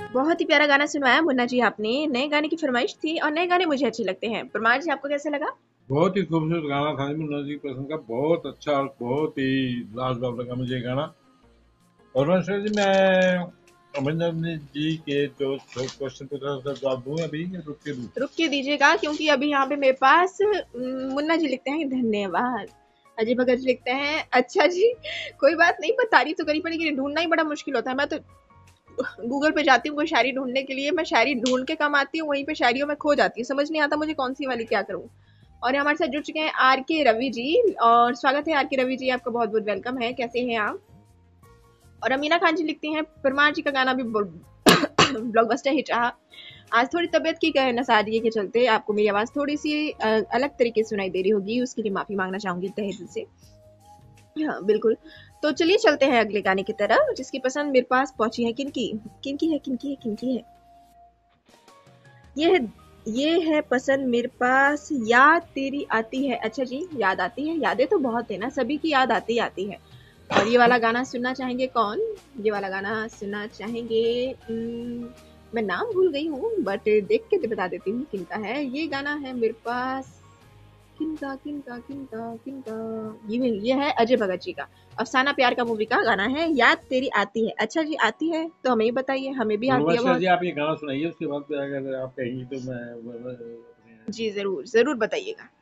बहुत ही प्यारा गाना सुनवाया मुन्ना जी आपने। नए गाने की फरमाइश थी और नए गाने मुझे अच्छे लगते हैं। परमार जी आपको कैसे लगा? बहुत ही खूबसूरत गाना था मुन्ना जी पसंद का, बहुत अच्छा और बहुत ही लाजवाब लगा मुझे ये गाना। और वैसे जी मैं अमरिंदर जी के जो क्वेश्चन पूछ रहा था जवाब दूं अभी या रुक के दूं? रुक के दीजिएगा क्योंकि अभी यहाँ पे मेरे पास मुन्ना जी लिखते हैं धन्यवाद। अजय भगत जी लिखते हैं अच्छा जी। कोई बात नहीं, पर तारीफ तो करनी पड़ेगी, ढूंढना ही बड़ा मुश्किल होता है। मैं तो गूगल पे जाती हूँ कोई शायरी ढूंढने के लिए, मैं शायरी ढूंढ के कम आती हूँ, वहीं पे शायरियों में खो जाती हूँ, समझ नहीं आता मुझे कौन सी वाली क्या करूँ। और ये हमारे साथ जुड़ चुके हैं आर के रवि जी। और स्वागत है आर के रवि जी, आपका बहुत बहुत वेलकम है। कैसे हैं आप? और अमीना खान जी लिखती हैं परमार जी का गाना भी ब्लॉकबस्टर हिट रहा। आज थोड़ी तबीयत की नसाजिए के चलते आपको मेरी आवाज़ थोड़ी सी अलग तरीके से सुनाई दे रही होगी, उसके लिए माफ़ी मांगना चाहूंगी तहे दिल से। हाँ बिल्कुल। तो चलिए चलते हैं अगले गाने की तरफ, जिसकी पसंद मेरे पास पहुंची है। किनकी किनकी है, किनकी है, किनकी है? ये है, ये है पसंद मेरे पास। याद तेरी आती है। अच्छा जी, याद आती है। यादें तो बहुत है ना, सभी की याद आती आती है। और ये वाला गाना सुनना चाहेंगे कौन? ये वाला गाना सुनना चाहेंगे मैं नाम भूल गई हूँ, बट देख के तो बता देती हूँ किनका है ये गाना। है मेरे पास किनका किनका किनका किनका, ये है अजय भगत जी का अफसाना प्यार का मूवी का गाना है, याद तेरी आती है। अच्छा जी, आती है तो हमें ही बताइए, हमें भी आती है नमस्कार बहुत। जी, आप ये गाना सुनाइए, उसके बाद फिर अगर आप कहेंगी तो मैं अपने जी जरूर जरूर बताइएगा।